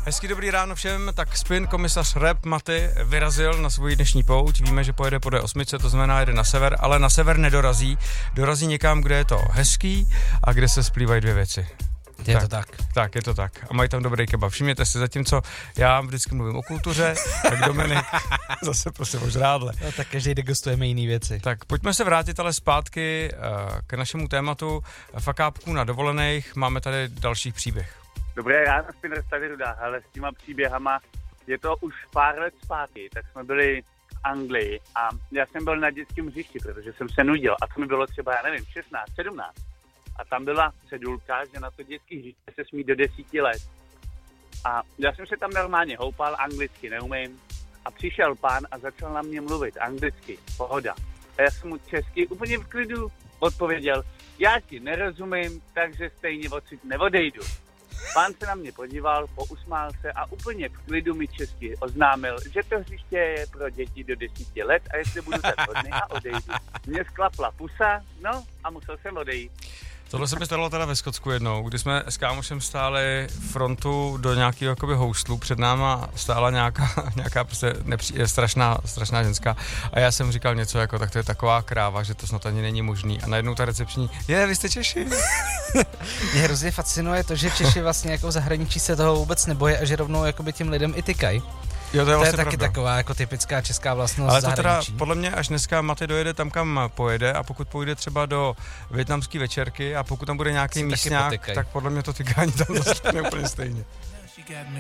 Hezký dobrý ráno všem, tak Spin komisař Rap Maty vyrazil na svůj dnešní pouť, víme, že pojede po D8, to znamená jede na sever, ale na sever nedorazí, dorazí někam, kde je to hezký a kde se splývají dvě věci. Je to tak. Tak, je to tak. A mají tam dobrý kebab. Všimněte si, zatímco já vždycky mluvím o kultuře, tak Dominik zase prostě o žrádle. No, tak každý degustujeme jiný věci. Tak pojďme se vrátit ale zpátky k našemu tématu fakápků na dovolených. Máme tady další příběh. Dobré ráno, Spinner tady Ruda, ale s těma příběhama je to už pár let zpátky, tak jsme byli v Anglii a já jsem byl na dětském hřišti, protože jsem se nudil a to mi bylo třeba, já nevím, 16, 17. A tam byla cedulka, že na to dětský hřiště se smí do 10 let. A já jsem se tam normálně houpal, anglicky neumím. A přišel pán a začal na mě mluvit anglicky, pohoda. A já jsem mu česky úplně v klidu odpověděl, já ti nerozumím, takže stejně odsud neodejdu. Pán se na mě podíval, pousmál se a úplně v klidu mi česky oznámil, že to hřiště je pro děti do 10 let a jestli budu tak hodný a odejdu. Mně sklapla pusa, no a musel jsem odejít. Tohle se mi stalo teda ve Skotsku jednou, kdy jsme s kámošem stáli frontu do nějakého jakoby houstlu, před náma stála nějaká prostě strašná ženská a já jsem říkal něco jako, tak to je taková kráva, že to snad ani není možný a najednou ta recepční, vy jste Češi? Mě hrozně fascinuje to, že Češi vlastně jako v zahraničí se toho vůbec nebojí a že rovnou jakoby těm lidem i tykají. Jo, to je vlastně taky pravda. taková jako typická česká vlastnost ale zahraničí. To teda podle mě až dneska Maty dojede tam, kam pojede a pokud pojde třeba do vietnamské večerky a pokud tam bude nějaký místňák, tak podle mě to tykání tam zase úplně stejně.